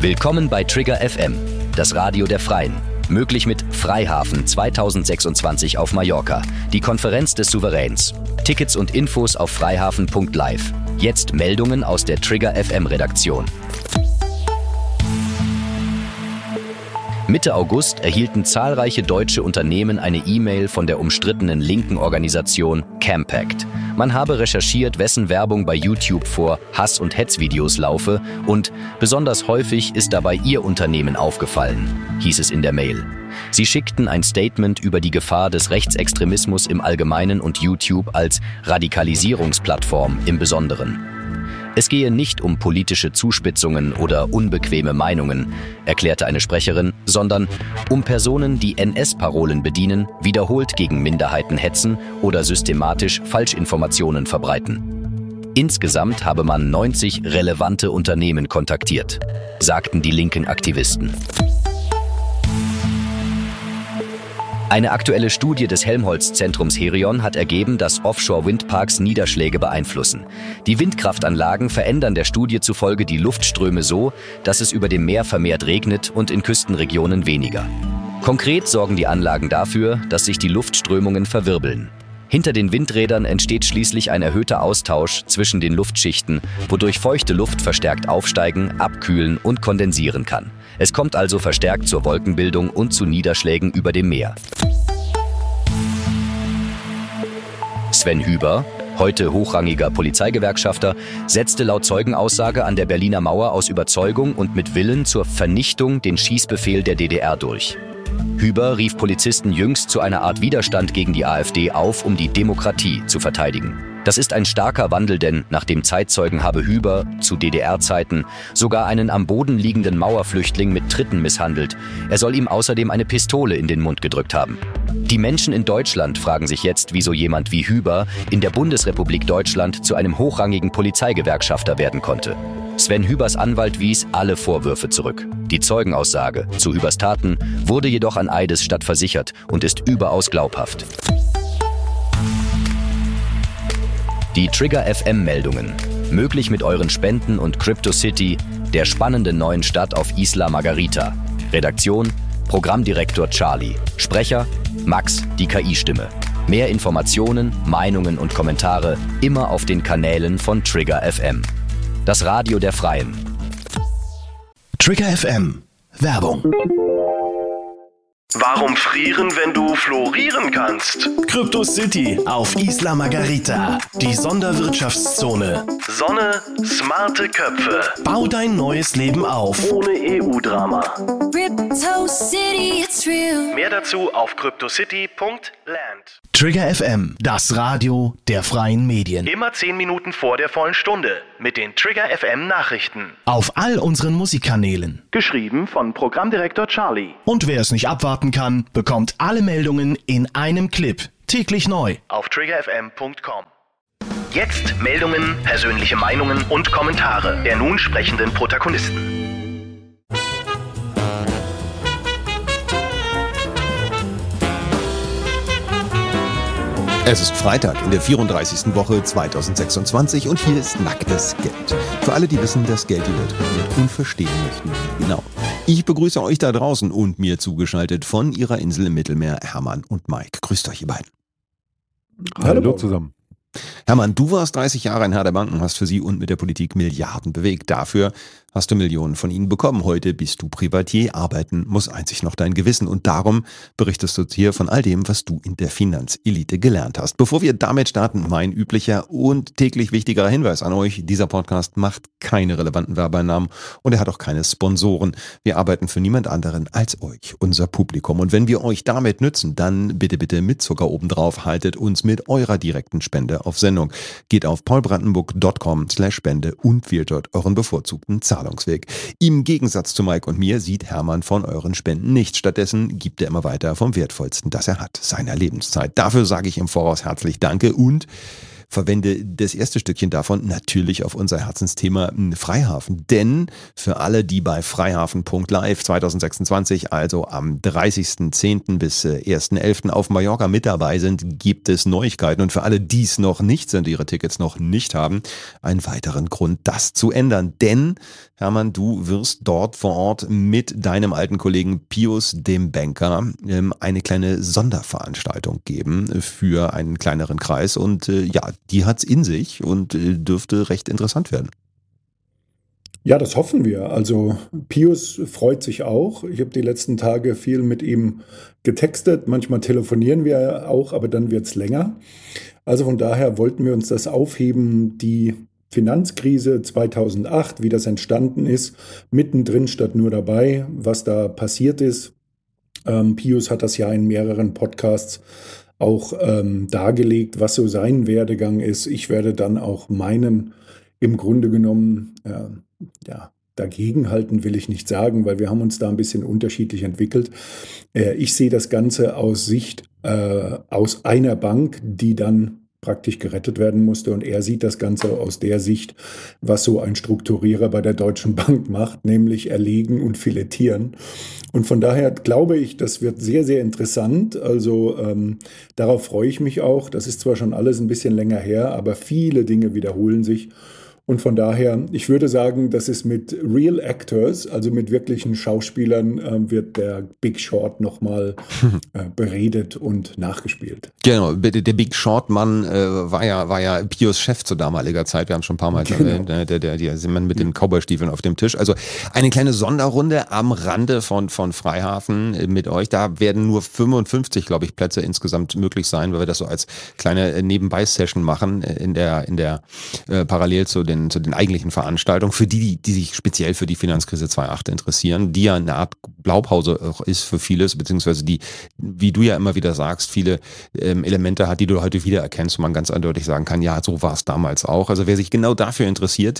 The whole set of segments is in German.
Willkommen bei Trigger FM, das Radio der Freien. Möglich mit Freihafen 2026 auf Mallorca, die Konferenz des Souveräns. Tickets und Infos auf freihafen.live. Jetzt Meldungen aus der Trigger FM Redaktion. Mitte August erhielten zahlreiche deutsche Unternehmen eine E-Mail von der umstrittenen linken Organisation Campact. Man habe recherchiert, wessen Werbung bei YouTube vor Hass- und Hetzvideos laufe und besonders häufig ist dabei ihr Unternehmen aufgefallen, hieß es in der Mail. Sie schickten ein Statement über die Gefahr des Rechtsextremismus im Allgemeinen und YouTube als Radikalisierungsplattform im Besonderen. Es gehe nicht um politische Zuspitzungen oder unbequeme Meinungen, erklärte eine Sprecherin, sondern um Personen, die NS-Parolen bedienen, wiederholt gegen Minderheiten hetzen oder systematisch Falschinformationen verbreiten. Insgesamt habe man 90 relevante Unternehmen kontaktiert, sagten die linken Aktivisten. Eine aktuelle Studie des Helmholtz-Zentrums Herion hat ergeben, dass Offshore-Windparks Niederschläge beeinflussen. Die Windkraftanlagen verändern der Studie zufolge die Luftströme so, dass es über dem Meer vermehrt regnet und in Küstenregionen weniger. Konkret sorgen die Anlagen dafür, dass sich die Luftströmungen verwirbeln. Hinter den Windrädern entsteht schließlich ein erhöhter Austausch zwischen den Luftschichten, wodurch feuchte Luft verstärkt aufsteigen, abkühlen und kondensieren kann. Es kommt also verstärkt zur Wolkenbildung und zu Niederschlägen über dem Meer. Sven Hüber, heute hochrangiger Polizeigewerkschafter, setzte laut Zeugenaussage an der Berliner Mauer aus Überzeugung und mit Willen zur Vernichtung den Schießbefehl der DDR durch. Hüber rief Polizisten jüngst zu einer Art Widerstand gegen die AfD auf, um die Demokratie zu verteidigen. Das ist ein starker Wandel, denn nach dem Zeitzeugen habe Hüber zu DDR-Zeiten sogar einen am Boden liegenden Mauerflüchtling mit Tritten misshandelt. Er soll ihm außerdem eine Pistole in den Mund gedrückt haben. Die Menschen in Deutschland fragen sich jetzt, wieso jemand wie Hüber in der Bundesrepublik Deutschland zu einem hochrangigen Polizeigewerkschafter werden konnte. Sven Hübers Anwalt wies alle Vorwürfe zurück. Die Zeugenaussage zu Hübers Taten wurde jedoch an Eidesstatt versichert und ist überaus glaubhaft. Die Trigger FM-Meldungen. Möglich mit euren Spenden und CryptoCity, der spannenden neuen Stadt auf Isla Margarita. Redaktion: Programmdirektor Charlie. Sprecher: Max, die KI-Stimme. Mehr Informationen, Meinungen und Kommentare immer auf den Kanälen von Trigger FM. Das Radio der Freien. Trigger FM. Werbung. Warum frieren, wenn du florieren kannst? CryptoCity auf Isla Margarita, die Sonderwirtschaftszone. Sonne, smarte Köpfe. Bau dein neues Leben auf. Ohne EU-Drama. CryptoCity, it's real. Mehr dazu auf cryptocity.land. Trigger FM, das Radio der freien Medien. Immer 10 Minuten vor der vollen Stunde mit den Trigger FM Nachrichten. Auf all unseren Musikkanälen. Geschrieben von Programmdirektor Charlie. Und wer es nicht abwarten kann, bekommt alle Meldungen in einem Clip. Täglich neu. Auf triggerfm.com. Jetzt Meldungen, persönliche Meinungen und Kommentare der nun sprechenden Protagonisten. Es ist Freitag in der 34. Woche 2026 und hier ist nacktes Geld. Für alle, die wissen, dass Geld die Welt regiert und verstehen möchten, genau. Ich begrüße euch da draußen und mir zugeschaltet von ihrer Insel im Mittelmeer Hermann und Mike. Grüßt euch, ihr beiden. Hallo zusammen. Hermann, du warst 30 Jahre ein Herr der Banken, hast für sie und mit der Politik Milliarden bewegt. Dafür hast du Millionen von ihnen bekommen. Heute bist du Privatier, arbeiten muss einzig noch dein Gewissen. Und darum berichtest du hier von all dem, was du in der Finanzelite gelernt hast. Bevor wir damit starten, mein üblicher und täglich wichtiger Hinweis an euch. Dieser Podcast macht keine relevanten Werbeeinnahmen und er hat auch keine Sponsoren. Wir arbeiten für niemand anderen als euch, unser Publikum. Und wenn wir euch damit nützen, dann bitte mit Zucker obendrauf, haltet uns mit eurer direkten Spende auf Sendung. Geht auf paulbrandenburg.com/Spende und wählt dort euren bevorzugten Zahlungsweg. Im Gegensatz zu Mike und mir sieht Hermann von euren Spenden nichts. Stattdessen gibt er immer weiter vom Wertvollsten, das er hat, seiner Lebenszeit. Dafür sage ich im Voraus herzlich Danke und verwende das erste Stückchen davon natürlich auf unser Herzensthema Freihafen. Denn für alle, die bei freihafen.live 2026, also am 30.10. bis 1.11. auf Mallorca mit dabei sind, gibt es Neuigkeiten. Und für alle, die es noch nicht sind, ihre Tickets noch nicht haben, einen weiteren Grund, das zu ändern. Denn, Hermann, du wirst dort vor Ort mit deinem alten Kollegen Pius, dem Banker, eine kleine Sonderveranstaltung geben für einen kleineren Kreis. Und die hat's in sich und dürfte recht interessant werden. Ja, das hoffen wir. Also Pius freut sich auch. Ich habe die letzten Tage viel mit ihm getextet. Manchmal telefonieren wir auch, aber dann wird's länger. Also von daher wollten wir uns das aufheben, die Finanzkrise 2008, wie das entstanden ist, mittendrin statt nur dabei, was da passiert ist. Pius hat das ja in mehreren Podcasts auch dargelegt, was so sein Werdegang ist. Ich werde dann auch meinen im Grunde genommen dagegenhalten, will ich nicht sagen, weil wir haben uns da ein bisschen unterschiedlich entwickelt. Ich sehe das Ganze aus Sicht aus einer Bank, die dann praktisch gerettet werden musste, und er sieht das Ganze aus der Sicht, was so ein Strukturierer bei der Deutschen Bank macht, nämlich erlegen und filetieren. Und von daher glaube ich, das wird sehr, sehr interessant. Also darauf freue ich mich auch. Das ist zwar schon alles ein bisschen länger her, aber viele Dinge wiederholen sich. Und von daher, ich würde sagen, das ist mit Real Actors, also mit wirklichen Schauspielern, wird der Big Short nochmal beredet und nachgespielt. Genau, der Big Short-Mann war ja Pius Chef zu damaliger Zeit. Wir haben schon ein paar Mal erwähnt, der Mann mit den Cowboystiefeln auf dem Tisch. Also eine kleine Sonderrunde am Rande von Freihafen mit euch. Da werden nur 55, glaube ich, Plätze insgesamt möglich sein, weil wir das so als kleine Nebenbei-Session machen in der parallel zu den eigentlichen Veranstaltungen, für die sich speziell für die Finanzkrise 2008 interessieren, die ja eine Art Blaupause auch ist für vieles, beziehungsweise die, wie du ja immer wieder sagst, viele Elemente hat, die du heute wieder erkennst, wo man ganz eindeutig sagen kann, ja, so war es damals auch. Also wer sich genau dafür interessiert,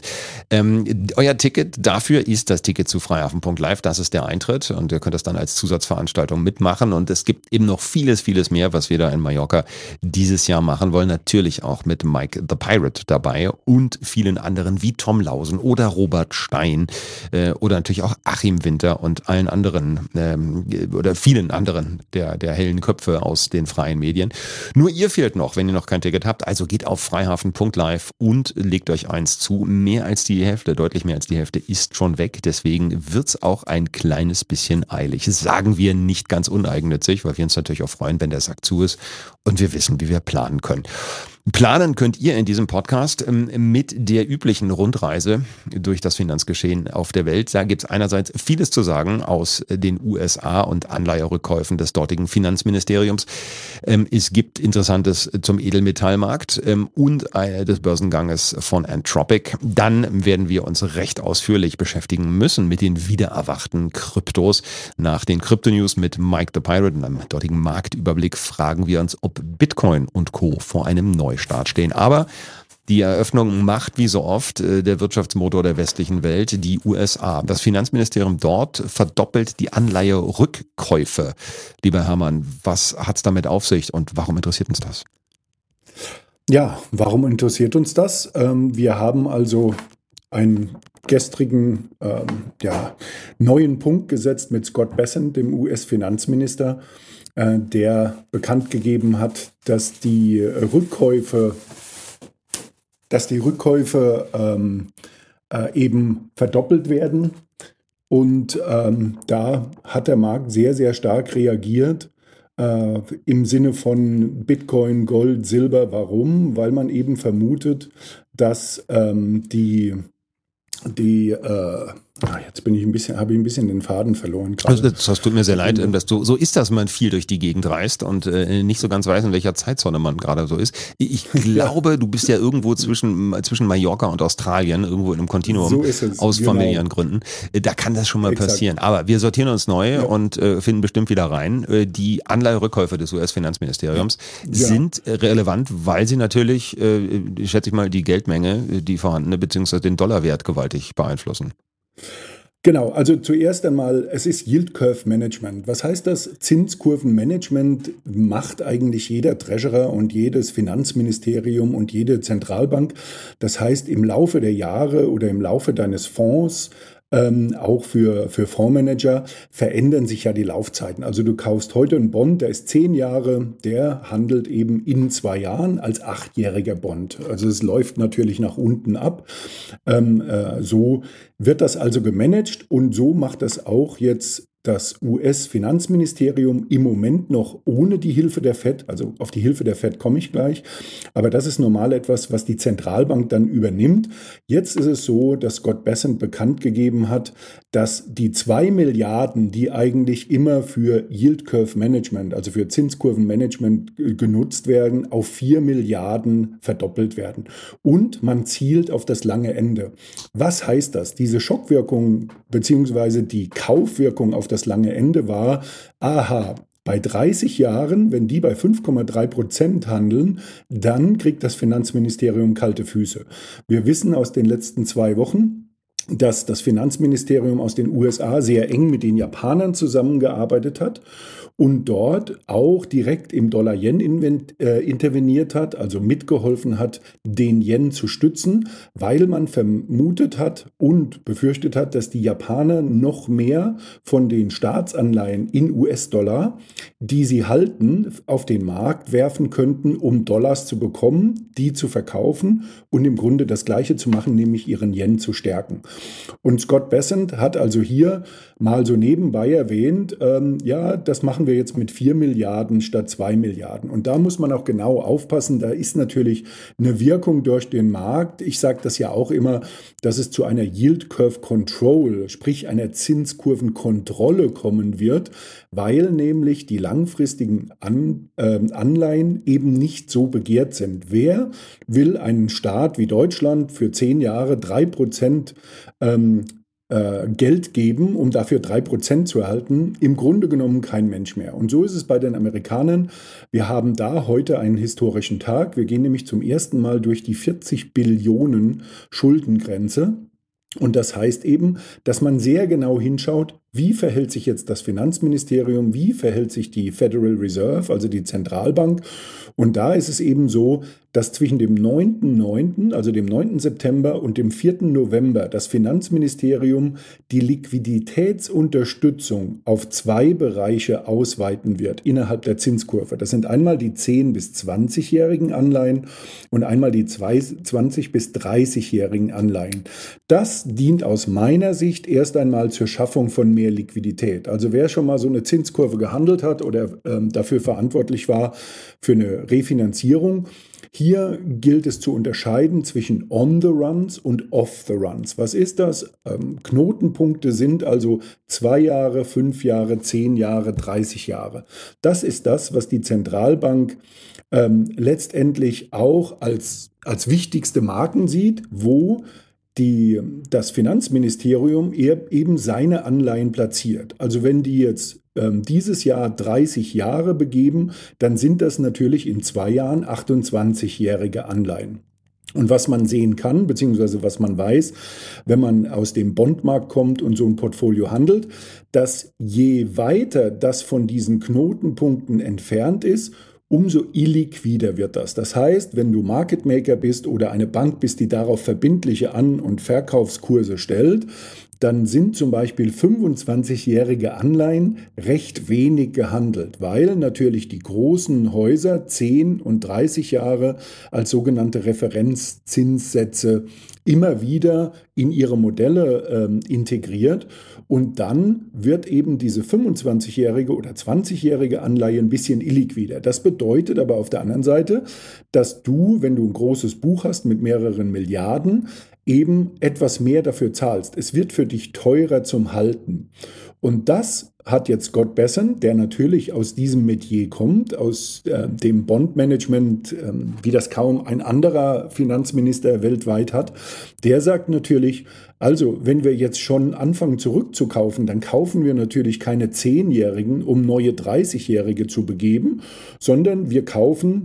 euer Ticket dafür ist das Ticket zu freihafen.live, das ist der Eintritt, und ihr könnt das dann als Zusatzveranstaltung mitmachen, und es gibt eben noch vieles mehr, was wir da in Mallorca dieses Jahr machen wollen, natürlich auch mit Mike the Pirate dabei und vielen anderen wie Tom Lausen oder Robert Stein oder natürlich auch Achim Winter und allen anderen oder vielen anderen der hellen Köpfe aus den freien Medien. Nur ihr fehlt noch, wenn ihr noch kein Ticket habt. Also geht auf freihafen.live und legt euch eins zu. Mehr als die Hälfte, deutlich mehr als die Hälfte ist schon weg. Deswegen wird's auch ein kleines bisschen eilig. Sagen wir nicht ganz uneigennützig, weil wir uns natürlich auch freuen, wenn der Sack zu ist und wir wissen, wie wir planen können. Planen könnt ihr in diesem Podcast mit der üblichen Rundreise durch das Finanzgeschehen auf der Welt. Da gibt es einerseits vieles zu sagen aus den USA und Anleiherückkäufen des dortigen Finanzministeriums. Es gibt Interessantes zum Edelmetallmarkt und des Börsenganges von Anthropic. Dann werden wir uns recht ausführlich beschäftigen müssen mit den wiedererwachten Kryptos. Nach den Krypto-News mit Mike the Pirate und einem dortigen Marktüberblick fragen wir uns, ob Bitcoin und Co. vor einem Neustart stehen. Aber die Eröffnung macht wie so oft der Wirtschaftsmotor der westlichen Welt, die USA. Das Finanzministerium dort verdoppelt die Anleiherückkäufe. Lieber Hermann, was hat's damit auf sich und warum interessiert uns das? Ja, warum interessiert uns das? Wir haben also einen gestrigen neuen Punkt gesetzt mit Scott Bessent, dem US-Finanzminister, der bekannt gegeben hat, dass die Rückkäufe eben verdoppelt werden. Und da hat der Markt sehr, sehr stark reagiert im Sinne von Bitcoin, Gold, Silber. Warum? Weil man eben vermutet, dass jetzt habe ich ein bisschen den Faden verloren. Also das tut mir sehr leid, dass so ist das, wenn man viel durch die Gegend reist und nicht so ganz weiß, in welcher Zeitzone man gerade so ist. Ich glaube, du bist ja irgendwo zwischen Mallorca und Australien, irgendwo in einem Kontinuum, so ist es, aus familiären Gründen. Da kann das schon mal passieren. Aber wir sortieren uns neu und finden bestimmt wieder rein. Die Anleiherückkäufe des US-Finanzministeriums sind relevant, weil sie natürlich, schätze ich mal, die Geldmenge, die vorhandene, beziehungsweise den Dollarwert gewaltig beeinflussen. Genau, also zuerst einmal, es ist Yield Curve Management. Was heißt das? Zinskurvenmanagement macht eigentlich jeder Treasurer und jedes Finanzministerium und jede Zentralbank. Das heißt, im Laufe der Jahre oder im Laufe deines Fonds, auch für Fondsmanager, verändern sich ja die Laufzeiten. Also du kaufst heute einen Bond, der ist 10 Jahre, der handelt eben in 2 Jahren als 8-jähriger Bond. Also es läuft natürlich nach unten ab. So wird das also gemanagt und so macht das auch jetzt das US-Finanzministerium im Moment noch ohne die Hilfe der Fed, also auf die Hilfe der Fed komme ich gleich, aber das ist normal etwas, was die Zentralbank dann übernimmt. Jetzt ist es so, dass Scott Bessent bekannt gegeben hat, dass die 2 Milliarden, die eigentlich immer für Yield Curve Management, also für Zinskurvenmanagement genutzt werden, auf 4 Milliarden verdoppelt werden. Und man zielt auf das lange Ende. Was heißt das? Diese Schockwirkung bzw. die Kaufwirkung auf das lange Ende war, aha, bei 30 Jahren, wenn die bei 5,3% handeln, dann kriegt das Finanzministerium kalte Füße. Wir wissen aus den letzten 2 Wochen, dass das Finanzministerium aus den USA sehr eng mit den Japanern zusammengearbeitet hat und dort auch direkt im Dollar-Yen interveniert hat, also mitgeholfen hat, den Yen zu stützen, weil man vermutet hat und befürchtet hat, dass die Japaner noch mehr von den Staatsanleihen in US-Dollar, die sie halten, auf den Markt werfen könnten, um Dollars zu bekommen, die zu verkaufen und im Grunde das Gleiche zu machen, nämlich ihren Yen zu stärken. Und Scott Bessent hat also hier mal so nebenbei erwähnt, ja, das machen wir jetzt mit 4 Milliarden statt 2 Milliarden. Und da muss man auch genau aufpassen, da ist natürlich eine Wirkung durch den Markt. Ich sage das ja auch immer, dass es zu einer Yield Curve Control, sprich einer Zinskurvenkontrolle kommen wird, weil nämlich die langfristigen Anleihen eben nicht so begehrt sind. Wer will einen Staat wie Deutschland für 10 Jahre 3% Geld geben, um dafür 3% zu erhalten? Im Grunde genommen kein Mensch mehr. Und so ist es bei den Amerikanern. Wir haben da heute einen historischen Tag. Wir gehen nämlich zum ersten Mal durch die 40 Billionen Schuldengrenze. Und das heißt eben, dass man sehr genau hinschaut, wie verhält sich jetzt das Finanzministerium, wie verhält sich die Federal Reserve, also die Zentralbank. Und da ist es eben so, dass zwischen dem 9.9., also dem 9. September und dem 4. November das Finanzministerium die Liquiditätsunterstützung auf 2 Bereiche ausweiten wird innerhalb der Zinskurve. Das sind einmal die 10- bis 20-jährigen Anleihen und einmal die 20- bis 30-jährigen Anleihen. Das dient aus meiner Sicht erst einmal zur Schaffung von mehr Liquidität. Also wer schon mal so eine Zinskurve gehandelt hat oder dafür verantwortlich war für eine Refinanzierung, hier gilt es zu unterscheiden zwischen on the runs und off the runs. Was ist das? Knotenpunkte sind also 2 Jahre, 5 Jahre, 10 Jahre, 30 Jahre. Das ist das, was die Zentralbank letztendlich auch als wichtigste Marken sieht, wo das Finanzministerium eben seine Anleihen platziert. Also wenn die jetzt dieses Jahr 30 Jahre begeben, dann sind das natürlich in 2 Jahren 28-jährige Anleihen. Und was man sehen kann, beziehungsweise was man weiß, wenn man aus dem Bondmarkt kommt und so ein Portfolio handelt, dass je weiter das von diesen Knotenpunkten entfernt ist, umso illiquider wird das. Das heißt, wenn du Market Maker bist oder eine Bank bist, die darauf verbindliche An- und Verkaufskurse stellt, dann sind zum Beispiel 25-jährige Anleihen recht wenig gehandelt, weil natürlich die großen Häuser 10 und 30 Jahre als sogenannte Referenzzinssätze immer wieder in ihre Modelle integriert. Und dann wird eben diese 25-jährige oder 20-jährige Anleihe ein bisschen illiquider. Das bedeutet aber auf der anderen Seite, dass du, wenn du ein großes Buch hast mit mehreren Milliarden, eben etwas mehr dafür zahlst. Es wird für dich teurer zum Halten. Und das hat jetzt Scott Bessent, der natürlich aus diesem Metier kommt, aus dem Bondmanagement, wie das kaum ein anderer Finanzminister weltweit hat, der sagt natürlich, also wenn wir jetzt schon anfangen zurückzukaufen, dann kaufen wir natürlich keine 10-Jährigen, um neue 30-Jährige zu begeben, sondern wir kaufen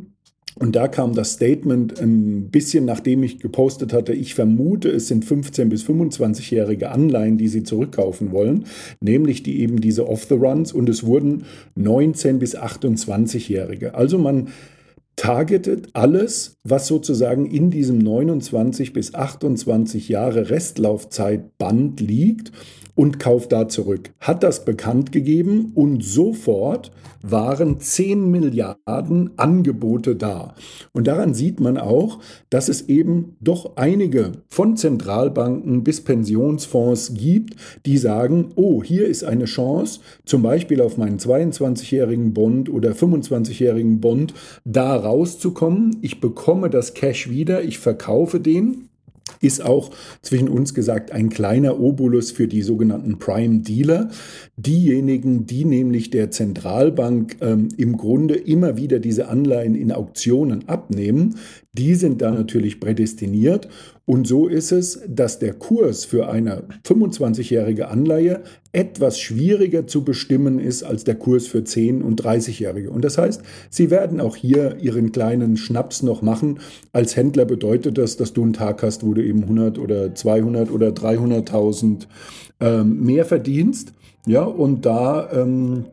Und da kam das Statement ein bisschen, nachdem ich gepostet hatte, ich vermute, es sind 15- bis 25-jährige Anleihen, die sie zurückkaufen wollen, nämlich diese Off-the-Runs, und es wurden 19- bis 28-jährige. Also man targetet alles, was sozusagen in diesem 29 bis 28 Jahre Restlaufzeitband liegt, und kauft da zurück. Hat das bekannt gegeben und sofort waren 10 Milliarden Angebote da. Und daran sieht man auch, dass es eben doch einige von Zentralbanken bis Pensionsfonds gibt, die sagen, oh, hier ist eine Chance, zum Beispiel auf meinen 22-jährigen Bond oder 25-jährigen Bond da rauszukommen. Ich bekomme das Cash wieder, ich verkaufe den. Ist auch zwischen uns gesagt ein kleiner Obolus für die sogenannten Prime Dealer. Diejenigen, die nämlich der Zentralbank im Grunde immer wieder diese Anleihen in Auktionen abnehmen, die sind da natürlich prädestiniert. Und so ist es, dass der Kurs für eine 25-jährige Anleihe etwas schwieriger zu bestimmen ist als der Kurs für 10- und 30-jährige. Und das heißt, sie werden auch hier ihren kleinen Schnaps noch machen. Als Händler bedeutet das, dass du einen Tag hast, wo du eben 100 oder 200 oder 300.000 mehr verdienst. Ja, und da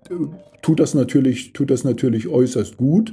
tut das natürlich äußerst gut.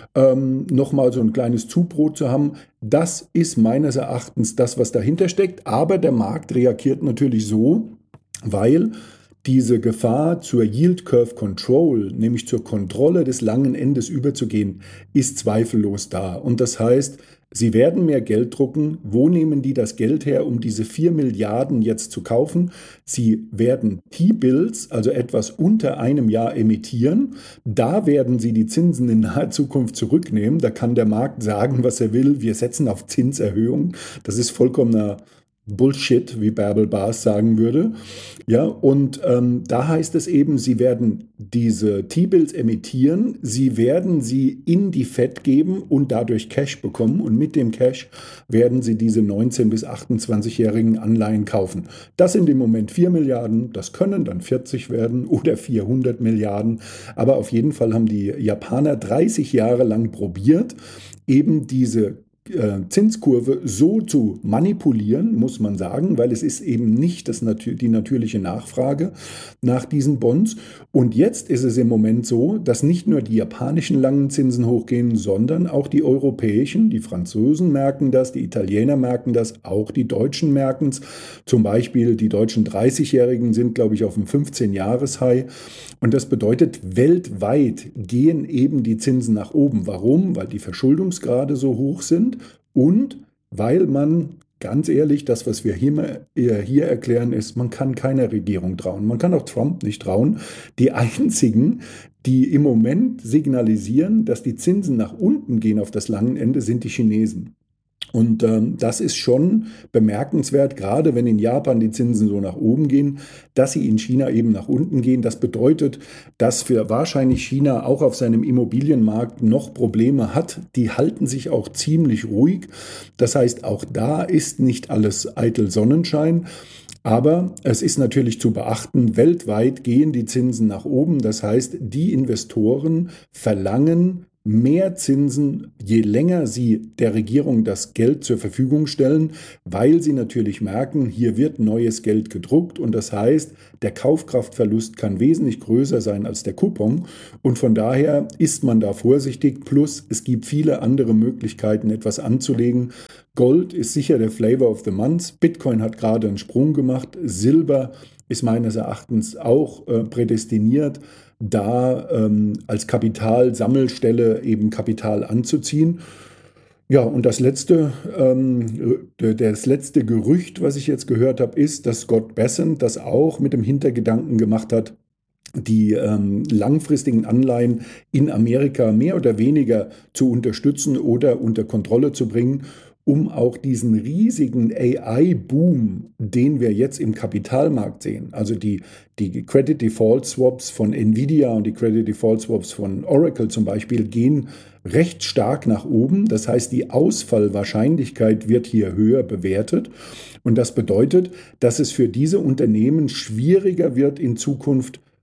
Nochmal so ein kleines Zubrot zu haben, das ist meines Erachtens das, was dahinter steckt. Aber der Markt reagiert natürlich so, weil diese Gefahr zur Yield Curve Control, nämlich zur Kontrolle des langen Endes überzugehen, ist zweifellos da. Und das heißt, sie werden mehr Geld drucken. Wo nehmen die das Geld her, um diese 4 Milliarden jetzt zu kaufen? Sie werden T-Bills, also etwas unter einem Jahr, emittieren. Da werden sie die Zinsen in naher Zukunft zurücknehmen. Da kann der Markt sagen, was er will. Wir setzen auf Zinserhöhung. Das ist vollkommener Bullshit, wie Bärbel Baas sagen würde. Ja, und da heißt es eben, sie werden diese T-Bills emittieren, sie werden sie in die Fed geben und dadurch Cash bekommen, und mit dem Cash werden sie diese 19- bis 28-jährigen Anleihen kaufen. Das sind im Moment 4 Milliarden, das können dann 40 werden oder 400 Milliarden, aber auf jeden Fall haben die Japaner 30 Jahre lang probiert, eben diese Zinskurve so zu manipulieren, muss man sagen, weil es ist eben nicht die natürliche Nachfrage nach diesen Bonds. Und jetzt ist es im Moment so, dass nicht nur die japanischen langen Zinsen hochgehen, sondern auch die europäischen. Die Franzosen merken das, die Italiener merken das, auch die Deutschen merken es. Zum Beispiel die deutschen 30-Jährigen sind, glaube ich, auf dem 15-Jahres-High. Und das bedeutet, weltweit gehen eben die Zinsen nach oben. Warum? Weil die Verschuldungsgrade so hoch sind und weil man, ganz ehrlich, das, was wir hier erklären, ist, man kann keiner Regierung trauen. Man kann auch Trump nicht trauen. Die einzigen, die im Moment signalisieren, dass die Zinsen nach unten gehen auf das lange Ende, sind die Chinesen. Und das ist schon bemerkenswert, gerade wenn in Japan die Zinsen so nach oben gehen, dass sie in China eben nach unten gehen. Das bedeutet, dass für wahrscheinlich China auch auf seinem Immobilienmarkt noch Probleme hat. Die halten sich auch ziemlich ruhig. Das heißt, auch da ist nicht alles eitel Sonnenschein. Aber es ist natürlich zu beachten, weltweit gehen die Zinsen nach oben. Das heißt, die Investoren verlangen mehr Zinsen, je länger sie der Regierung das Geld zur Verfügung stellen, weil sie natürlich merken, hier wird neues Geld gedruckt, und das heißt, der Kaufkraftverlust kann wesentlich größer sein als der Coupon, und von daher ist man da vorsichtig, plus es gibt viele andere Möglichkeiten, etwas anzulegen. Gold ist sicher der Flavor of the Month, Bitcoin hat gerade einen Sprung gemacht, Silber ist meines Erachtens auch prädestiniert, da als Kapitalsammelstelle eben Kapital anzuziehen. Ja, und das letzte Gerücht, was ich jetzt gehört habe, ist, dass Scott Bessent das auch mit dem Hintergedanken gemacht hat, die langfristigen Anleihen in Amerika mehr oder weniger zu unterstützen oder unter Kontrolle zu bringen, um auch diesen riesigen AI-Boom, den wir jetzt im Kapitalmarkt sehen, also die Credit Default Swaps von Nvidia und die Credit Default Swaps von Oracle zum Beispiel, gehen recht stark nach oben. Das heißt, die Ausfallwahrscheinlichkeit wird hier höher bewertet. Und das bedeutet, dass es für diese Unternehmen schwieriger wird, in Zukunft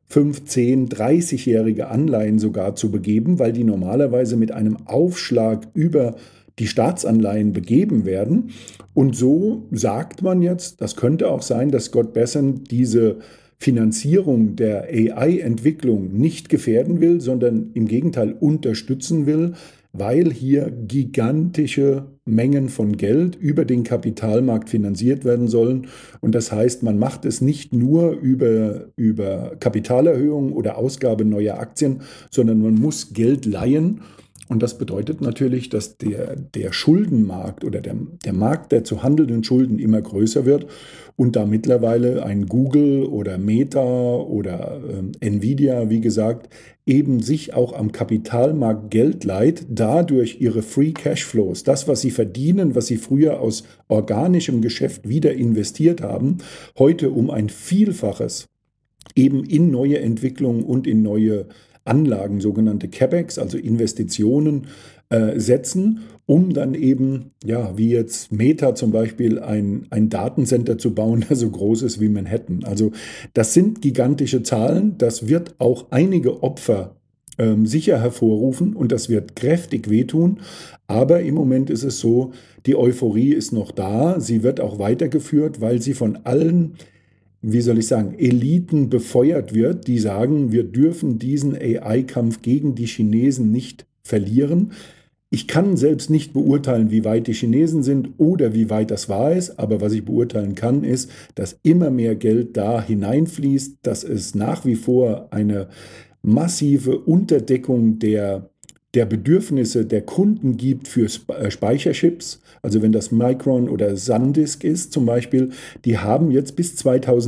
5, 10, 30-jährige Anleihen sogar zu begeben, weil die normalerweise mit einem Aufschlag über die Staatsanleihen begeben werden. Und so sagt man jetzt, das könnte auch sein, dass Scott Bessent diese Finanzierung der AI-Entwicklung nicht gefährden will, sondern im Gegenteil unterstützen will, weil hier gigantische Mengen von Geld über den Kapitalmarkt finanziert werden sollen. Und das heißt, man macht es nicht nur über Kapitalerhöhungen oder Ausgabe neuer Aktien, sondern man muss Geld leihen. Und das bedeutet natürlich, dass der Schuldenmarkt oder der Markt der zu handelnden Schulden immer größer wird und da mittlerweile ein Google oder Meta oder Nvidia, wie gesagt, eben sich auch am Kapitalmarkt Geld leiht, dadurch ihre Free Cashflows, das, was sie verdienen, was sie früher aus organischem Geschäft wieder investiert haben, heute um ein Vielfaches eben in neue Entwicklungen und in neue Anlagen, sogenannte CapEx, also Investitionen, setzen, um dann eben, ja, wie jetzt Meta zum Beispiel, ein Datencenter zu bauen, der so groß ist wie Manhattan. Also das sind gigantische Zahlen, das wird auch einige Opfer sicher hervorrufen und das wird kräftig wehtun. Aber im Moment ist es so, die Euphorie ist noch da, sie wird auch weitergeführt, weil sie von allen, wie soll ich sagen, Eliten befeuert wird, die sagen, wir dürfen diesen AI-Kampf gegen die Chinesen nicht verlieren. Ich kann selbst nicht beurteilen, wie weit die Chinesen sind oder wie weit das wahr ist, aber was ich beurteilen kann, ist, dass immer mehr Geld da hineinfließt, dass es nach wie vor eine massive Unterdeckung der Bedürfnisse der Kunden gibt für Speicherchips. Also wenn das Micron oder SanDisk ist zum Beispiel, die haben jetzt bis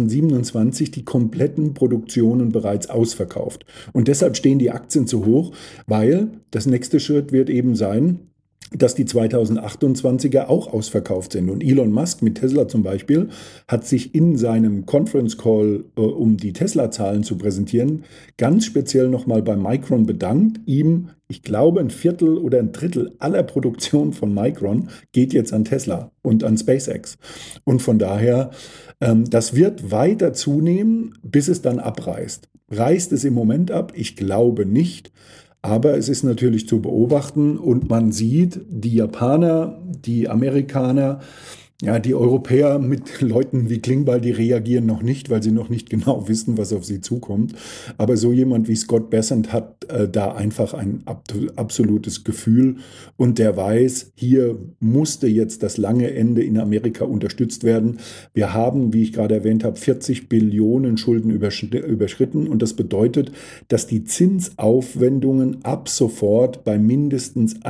2027 die kompletten Produktionen bereits ausverkauft. Und deshalb stehen die Aktien zu hoch, weil das nächste Schritt wird eben sein, dass die 2028er auch ausverkauft sind. Und Elon Musk mit Tesla zum Beispiel hat sich in seinem Conference Call, um die Tesla-Zahlen zu präsentieren, ganz speziell nochmal bei Micron bedankt. Ihm, ich glaube, 1/4 oder 1/3 aller Produktion von Micron geht jetzt an Tesla und an SpaceX. Und von daher, das wird weiter zunehmen, bis es dann abreißt. Reißt es im Moment ab? Ich glaube nicht. Aber es ist natürlich zu beobachten und man sieht, die Japaner, die Amerikaner, ja, die Europäer mit Leuten wie Klingbeil, die reagieren noch nicht, weil sie noch nicht genau wissen, was auf sie zukommt. Aber so jemand wie Scott Bessent hat da einfach ein absolutes Gefühl und der weiß, hier musste jetzt das lange Ende in Amerika unterstützt werden. Wir haben, wie ich gerade erwähnt habe, 40 Billionen Schulden überschritten und das bedeutet, dass die Zinsaufwendungen ab sofort bei mindestens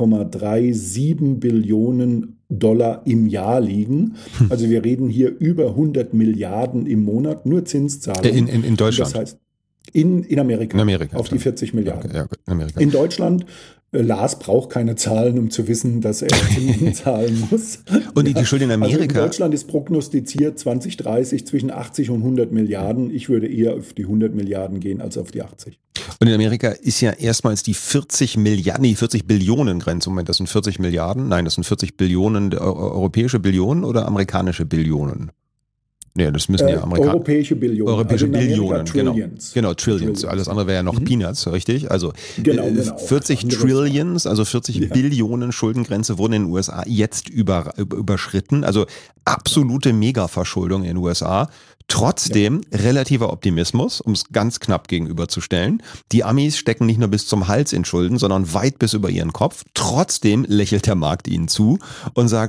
1,37 Billionen Dollar im Jahr liegen. Also wir reden hier über 100 Milliarden im Monat, nur Zinszahlungen. In Deutschland? Das heißt, in Amerika. In Amerika. Auf die 40 Milliarden. Ja, in Amerika. In Deutschland, Lars braucht keine Zahlen, um zu wissen, dass er Zinsen zahlen muss. Und die Schuld in Amerika? Also in Deutschland ist prognostiziert 2030 zwischen 80 und 100 Milliarden. Ich würde eher auf die 100 Milliarden gehen als auf die 80. Und in Amerika ist ja erstmals die 40 Billionen Grenze. Moment, das sind 40 Milliarden? Nein, das sind 40 Billionen, europäische Billionen oder amerikanische Billionen? Nee, das müssen ja europäische Billionen. Europäische also Billionen, Trillions. Genau, Trillions. Alles andere wäre ja noch Peanuts, richtig? Also genau. 40 Trillions, also 40 Billionen Schuldengrenze wurden in den USA jetzt überschritten. Also absolute Megaverschuldung in den USA. Trotzdem relativer Optimismus, um es ganz knapp gegenüberzustellen. Die Amis stecken nicht nur bis zum Hals in Schulden, sondern weit bis über ihren Kopf. Trotzdem lächelt der Markt ihnen zu und sagt,